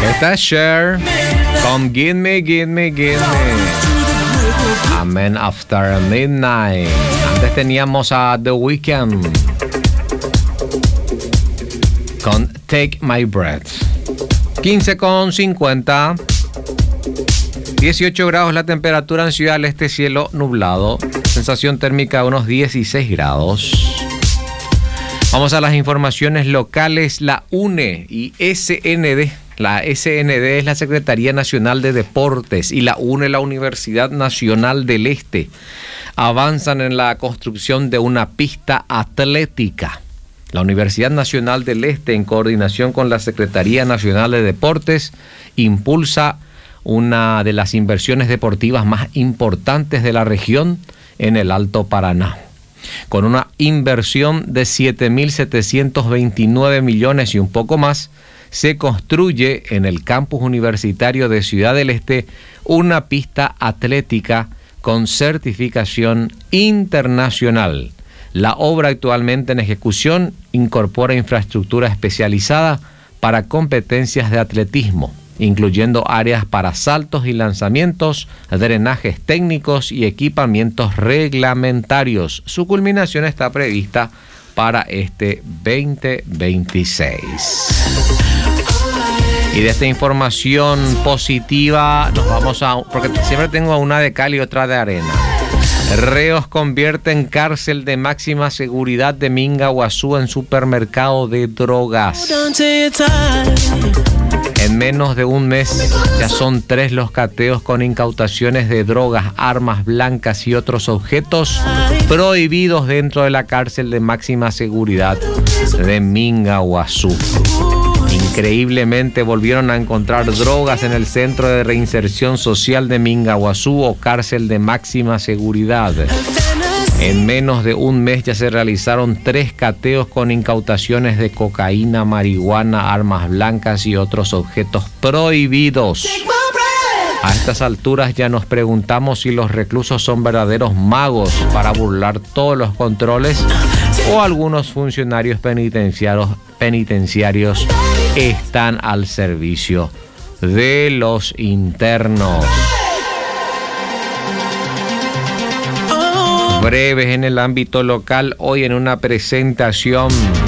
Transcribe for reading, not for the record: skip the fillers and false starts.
Esta es Cher con Give Me, Give Me, Give Me. Amen After Midnight. Antes teníamos a The Weeknd con Take My Breath. 15:50. 18 grados la temperatura en Ciudad del Este, cielo nublado. Sensación térmica de unos 16 grados. Vamos a las informaciones locales. La UNE y SND. La SND es la Secretaría Nacional de Deportes y la UNE, la Universidad Nacional del Este, avanzan en la construcción de una pista atlética. La Universidad Nacional del Este, en coordinación con la Secretaría Nacional de Deportes, impulsa una de las inversiones deportivas más importantes de la región en el Alto Paraná. Con una inversión de 7.729 millones y un poco más, se construye en el campus universitario de Ciudad del Este una pista atlética con certificación internacional. La obra actualmente en ejecución incorpora infraestructura especializada para competencias de atletismo, incluyendo áreas para saltos y lanzamientos, drenajes técnicos y equipamientos reglamentarios. Su culminación está prevista para este 2026. Y de esta información positiva nos vamos a... porque siempre tengo una de cal y otra de arena. Reos convierten cárcel de máxima seguridad de Mingaguazú en supermercado de drogas. En menos de un mes ya son 3 los cateos con incautaciones de drogas, armas blancas y otros objetos prohibidos dentro de la cárcel de máxima seguridad de Mingaguazú. Increíblemente volvieron a encontrar drogas en el Centro de Reinserción Social de Mingaguazú o cárcel de máxima seguridad. En menos de un mes ya se realizaron 3 cateos con incautaciones de cocaína, marihuana, armas blancas y otros objetos prohibidos. A estas alturas ya nos preguntamos si los reclusos son verdaderos magos para burlar todos los controles o algunos funcionarios penitenciarios están al servicio de los internos. Breves en el ámbito local, hoy en una presentación